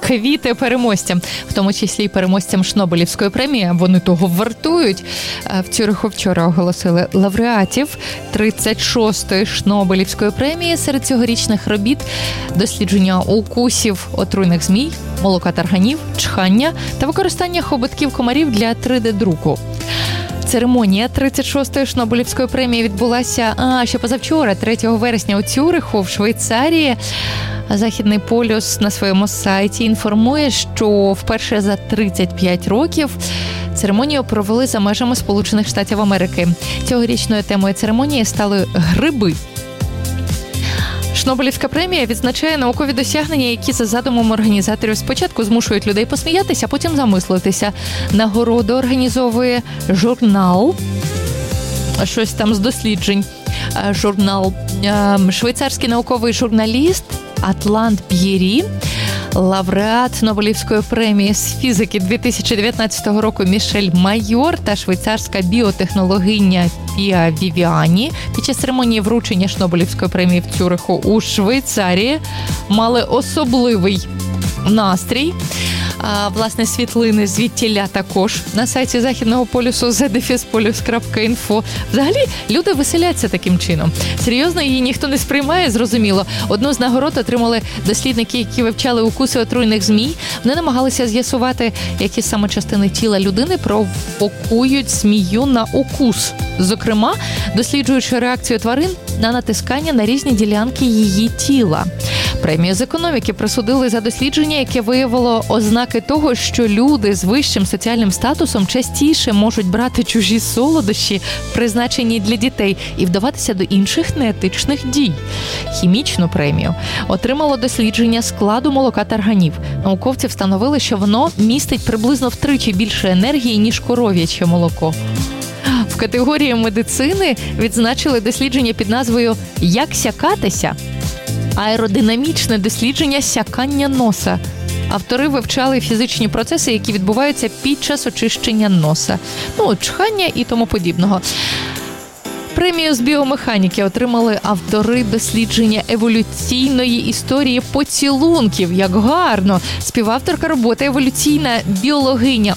квіти переможцям, в тому числі й переможцям Шнобелівської премії. Вони того вартують. В Цюриху вчора оголосили лауреатів 36-ї Шнобелівської премії. Серед цьогорічних робіт дослідження укусів отруйних змій, молока тарганів, чхання та використання хоботків комарів для 3D-друку. Церемонія 36-ї Шнобелівської премії відбулася ще позавчора, 3 вересня у Цюриху, в Швейцарії. Західний полюс на своєму сайті інформує, що вперше за 35 років церемонію провели за межами Сполучених Штатів Америки. Цьогорічною темою церемонії стали гриби. Шнобелівська премія відзначає наукові досягнення, які за задумом організаторів спочатку змушують людей посміятися, а потім замислитися. Нагороду організовує журнал, щось там з досліджень, журнал, швейцарський науковий журналіст Атлант П'єрі, лауреат Нобелівської премії з фізики 2019 року Мішель Майор та швейцарська біотехнологиня Піа Вівіані під час церемонії вручення Шнобелівської премії в Цюриху у Швейцарії мали особливий настрій. Власне, світлини звідтіля також на сайті Західного полюсу zdefispolius.info. Взагалі, люди веселяться таким чином. Серйозно, її ніхто не сприймає, зрозуміло. Одну з нагород отримали дослідники, які вивчали укуси отруйних змій. Вони намагалися з'ясувати, які саме частини тіла людини провокують змію на укус. Зокрема, досліджуючи реакцію тварин на натискання на різні ділянки її тіла. Премію з економіки присудили за дослідження, яке виявило ознаки того, що люди з вищим соціальним статусом частіше можуть брати чужі солодощі, призначені для дітей, і вдаватися до інших неетичних дій. Хімічну премію отримало дослідження складу молока тарганів. Науковці встановили, що воно містить приблизно втричі більше енергії, ніж коров'яче молоко. В категорії медицини відзначили дослідження під назвою «Як сякатися?» аеродинамічне дослідження сякання носа. Автори вивчали фізичні процеси, які відбуваються під час очищення носа. Чхання і тому подібного. Премію з біомеханіки отримали автори дослідження еволюційної історії поцілунків. Як гарно! Співавторка роботи, еволюційна біологиня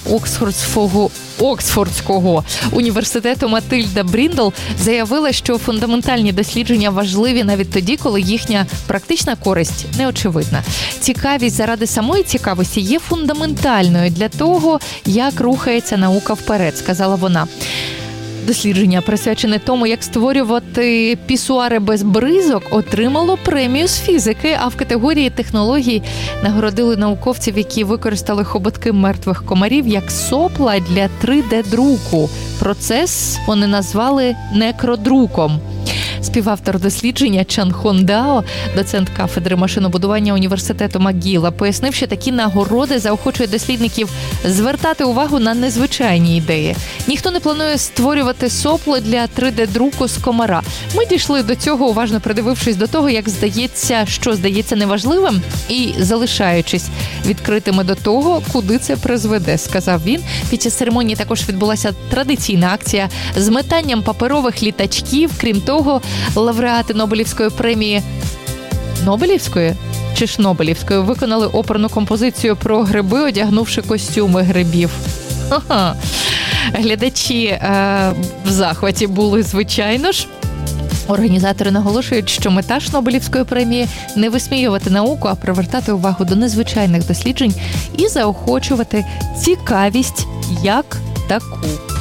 Оксфордського університету Матильда Бріндл заявила, що фундаментальні дослідження важливі навіть тоді, коли їхня практична користь неочевидна. Цікавість заради самої цікавості є фундаментальною для того, як рухається наука вперед, сказала вона. Дослідження, присвячене тому, як створювати пісуари без бризок, отримало премію з фізики, а в категорії технологій нагородили науковців, які використали хоботки мертвих комарів як сопла для 3D-друку. Процес вони назвали некродруком. Співавтор дослідження Чан Хон Дао, доцент кафедри машинобудування університету МcGill, пояснив, що такі нагороди заохочують дослідників звертати увагу на незвичайні ідеї. Ніхто не планує створювати сопло для 3D-друку з комара. Ми дійшли до цього, уважно придивившись до того, як здається неважливим, і залишаючись відкритими до того, куди це призведе, сказав він. Під час церемонії також відбулася традиційна акція з метанням паперових літачків. Крім того, лауреати Нобелівської премії Нобелівської чи Шнобелівської виконали оперну композицію про гриби, одягнувши костюми грибів. Ха-ха. Глядачі в захваті були, звичайно ж. Організатори наголошують, що мета Шнобелівської премії – не висміювати науку, а привертати увагу до незвичайних досліджень і заохочувати цікавість як таку.